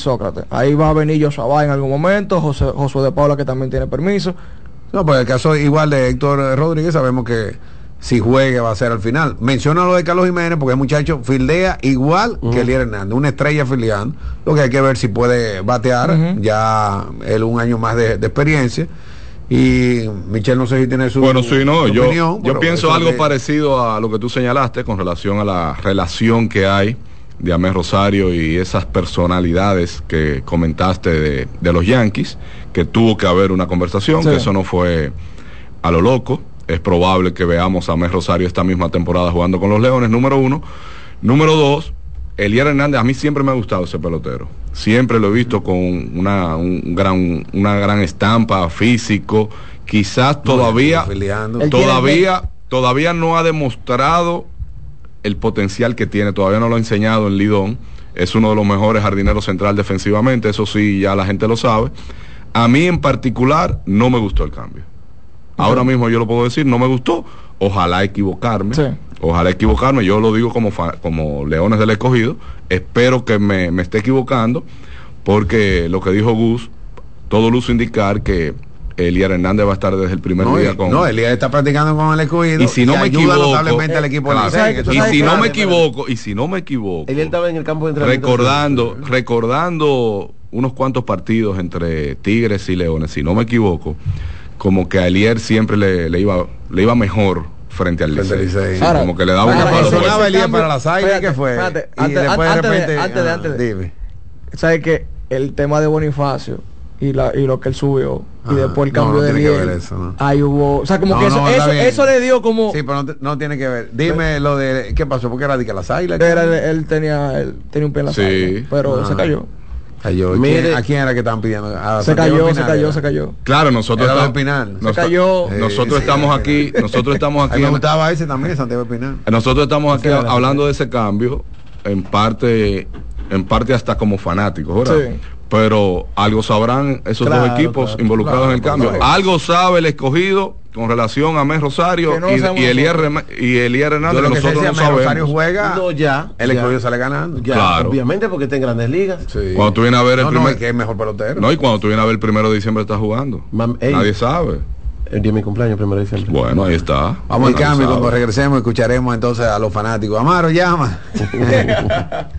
Sócrates. Ahí va a venir Joshua en algún momento, Josué de Paula, que también tiene permiso. No, pues el caso igual de Héctor Rodríguez, sabemos que si juegue va a ser al final. Menciona lo de Carlos Jiménez porque el muchacho fildea igual que Elier Hernández, una estrella fildeando. Lo que hay que ver si puede batear, ya él un año más de experiencia. Y Michelle, no sé si tiene su opinión. Yo pienso algo parecido a lo que tú señalaste con relación a la relación que hay de Amés Rosario y esas personalidades que comentaste de los Yankees, que tuvo que haber una conversación, que eso no fue a lo loco. Es probable que veamos a Amés Rosario esta misma temporada jugando con los Leones, número uno. Número dos, Elier Hernández, a mí siempre me ha gustado ese pelotero. Siempre lo he visto con una gran estampa, físico. Quizás todavía no ha demostrado el potencial que tiene, todavía no lo ha enseñado en Lidón. Es uno de los mejores jardineros central defensivamente, eso sí, ya la gente lo sabe. A mí en particular no me gustó el cambio. Ahora mismo yo lo puedo decir, no me gustó. Ojalá equivocarme. Ojalá equivocarme. Yo lo digo como Leones del Escogido. Espero que me esté equivocando, porque lo que dijo Gus, todo luce indicar que Elier Hernández va a estar desde el primer día con... No, Elier está practicando con el Escogido. Y si no me equivoco, notablemente al equipo y si no me equivoco, Elier estaba en el campo de entrenamiento recordando unos cuantos partidos entre Tigres y Leones, si no me equivoco, como que a Elier siempre le iba mejor frente al Licey. Como que le daba una sonaba Elier para las Águilas. ¿Qué fue? Antes de ¿sabes que el tema de Bonifacio y lo que él subió y después el cambio de Elier, ahí hubo, o sea, como que eso le dio como... Sí, pero no tiene que ver. Dime lo de ¿qué pasó? Porque era de que las Águilas. Él tenía un pie en las Águilas, pero se cayó. ¿A quién era que estaban pidiendo? Se cayó. Claro, nosotros estamos aquí. Me gustaba ese también, Santiago Espinal. Nosotros estamos aquí hablando de ese cambio, en parte hasta como fanáticos, ¿verdad? Sí. Pero algo sabrán esos dos equipos involucrados en el cambio. Algo sabe el Escogido con relación a Amés Rosario y Elier Hernández, que nosotros no sabemos. Rosario juega, el Escogido sale ganando. Claro. Obviamente, porque está en Grandes Ligas. Sí. Cuando tú vienes a ver el primer... que es mejor pelotero. No, y cuando tú vienes a ver el 1 de diciembre está jugando. Nadie sabe. El día de mi cumpleaños, 1 de diciembre. Bueno, ahí está. Vamos al cambio, cuando regresemos escucharemos entonces a los fanáticos. Amaro, llama.